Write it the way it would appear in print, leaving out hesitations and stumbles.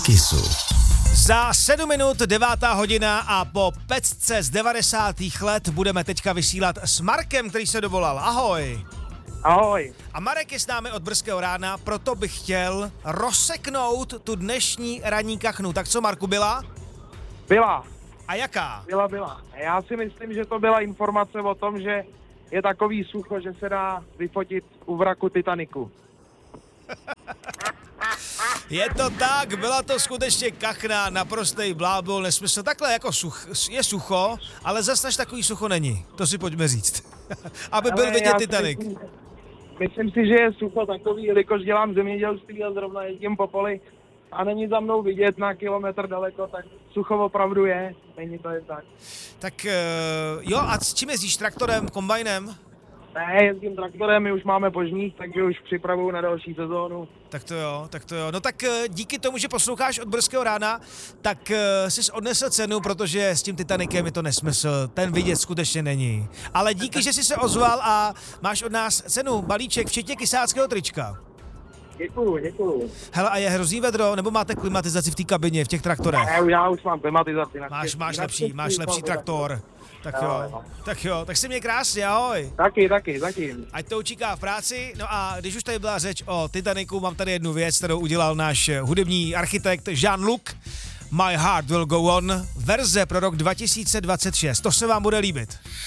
Kissu. Za 7 minut 9. hodina a po pecce z 90. let budeme teďka vysílat s Markem, který se dovolal. Ahoj. Ahoj. A Marek je s námi od brzkého rána, proto bych chtěl rozseknout tu dnešní ranní kachnu. Tak co, Marku, byla? Byla. A jaká? Byla. Já si myslím, že to byla informace o tom, že je takový sucho, že se dá vyfotit u vraku Titaniku. Je to tak, byla to skutečně kachna, naprostej blábol, nesmysl. Takhle jako je sucho, ale zas až takový sucho není. To si pojďme říct. Aby byl vidět Titanic. Myslím si, že je sucho takový, jelikož dělám zemědělství a zrovna jezdím po poli a není za mnou vidět na kilometr daleko, tak sucho opravdu je, není to jen tak. Tak jo, a s čím jezdíš? Traktorem, kombajnem? Ne, jezdím traktorem, my už máme požník, takže už připravuju na další sezónu. Tak to jo. No tak díky tomu, že posloucháš od brzkého rána, tak jsi odnesl cenu, protože s tím Titanicem je to nesmysl, ten vidět skutečně není. Ale díky, že jsi se ozval a máš od nás cenu, balíček, včetně kysáckého trička. Děkuju. Hele, a je hrozný vedro, nebo máte klimatizaci v té kabině, v těch traktorech? Ne, já už mám klimatizaci. Máš lepší traktor. Tak jo, tak si mě krásně, ahoj. Taky. Ať to učíká v práci. No a když už tady byla řeč o Titaniku, mám tady jednu věc, kterou udělal náš hudební architekt Jean-Luc. My Heart Will Go On, verze pro rok 2026. To se vám bude líbit.